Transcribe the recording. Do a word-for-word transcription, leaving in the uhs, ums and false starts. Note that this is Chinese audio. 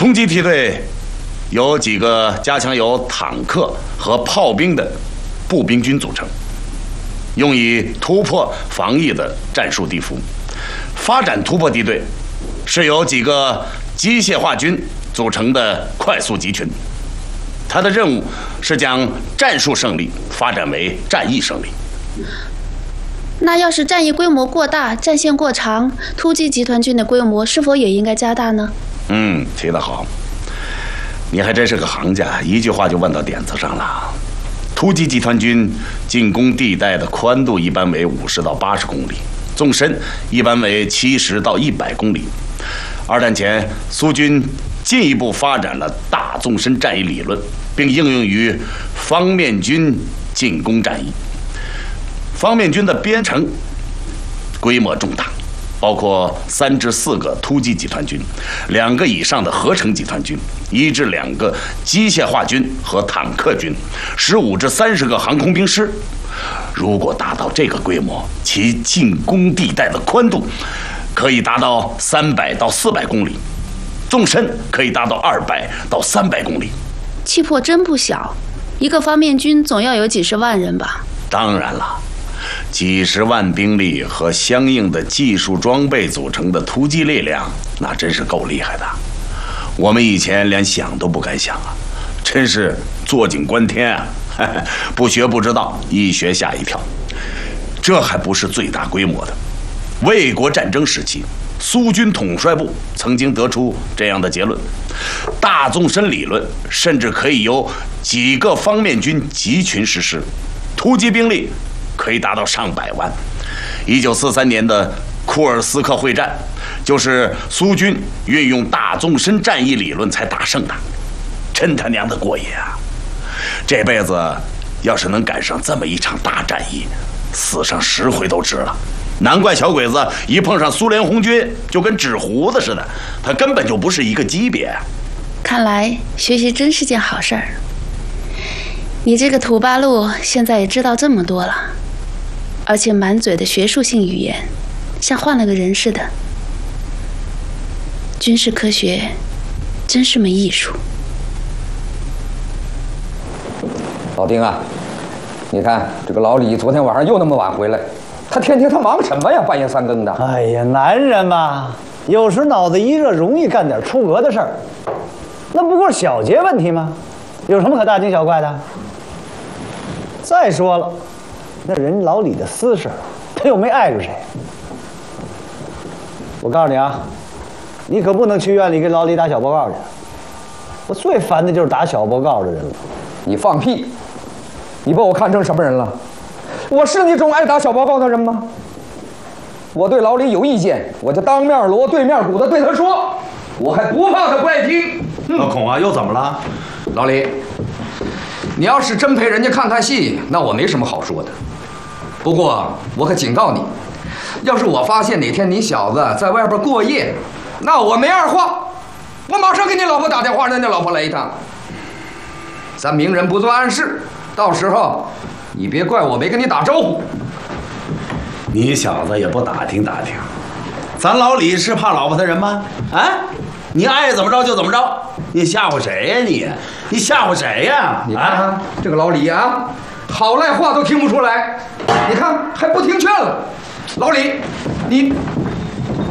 冲击梯队由几个加强由坦克和炮兵的步兵军组成，用以突破防御的战术地伏。发展突破梯队是由几个机械化军组成的快速集群，它的任务是将战术胜利发展为战役胜利。 那要是战役规模过大，战线过长，突击集团军的规模是否也应该加大呢？ 嗯，提得好，你还真是个行家，一句话就问到点子上了。突击集团军进攻地带的宽度一般为五十到八十公里，纵深一般为七十到一百公里。二战前，苏军进一步发展了大纵深战役理论，并应用于方面军进攻战役。方面军的编程规模重大，包括三至四个突击集团军，两个以上的合成集团军，一至两个机械化军和坦克军，十五至三十个航空兵师。如果达到这个规模，其进攻地带的宽度可以达到三百到四百公里，纵深可以达到二百到三百公里。 气魄真不小，一个方面军总要有几十万人吧？ 当然了。几十万兵力和相应的技术装备组成的突击力量，那真是够厉害的。我们以前连想都不敢想啊，真是坐井观天啊！不学不知道，一学吓一跳。这还不是最大规模的。卫国战争时期，苏军统帅部曾经得出这样的结论：大纵深理论甚至可以由几个方面军集群实施，突击兵力可以达到上百万。一九四三年的库尔斯克会战，就是苏军运用大纵深战役理论才打胜的，真他娘的过瘾啊！这辈子要是能赶上这么一场大战役，死上十回都值了。难怪小鬼子一碰上苏联红军就跟纸糊子似的，他根本就不是一个级别。 看来学习真是件好事儿。你这个土八路现在也知道这么多了，而且满嘴的学术性语言，像换了个人似的。军事科学真是门艺术。 老丁啊，你看这个老李昨天晚上又那么晚回来，他天天他忙什么呀？半夜三更的。 哎呀，男人嘛，有时脑子一热，容易干点出格的事儿。那不过是小节问题吗？有什么可大惊小怪的？再说了，那人老李的私事，他又没碍着谁。我告诉你啊，你可不能去院里跟老李打小报告去。我最烦的就是打小报告的人了。 你放屁！你把我看成什么人了？我是那种爱打小报告的人吗？我对老李有意见，我就当面锣对面鼓的对他说，我还不怕他不爱听。 老孔啊，又怎么了？ 老李，你要是真陪人家看看戏，那我没什么好说的。不过我可警告你，要是我发现哪天你小子在外边过夜，那我没二话，我马上给你老婆打电话，让你老婆来一趟。咱明人不做暗事，到时候你别怪我没跟你打招呼。 你小子也不打听打听，咱老李是怕老婆的人吗？啊，你爱怎么着就怎么着，你吓唬谁呀你？你吓唬谁呀？ 你看看、啊、这个老李啊，好赖话都听不出来，你看还不听劝了。老李，你